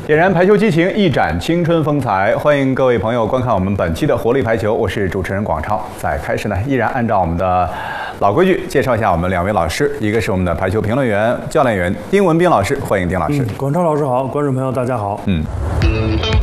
点燃排球激情，一展青春风采。欢迎各位朋友观看我们本期的活力排球，我是主持人广超。在开始呢，依然按照我们的老规矩，介绍一下我们两位老师，一个是我们的排球评论员、教练员丁文彬老师，欢迎丁老师。 广超老师好，观众朋友大家好。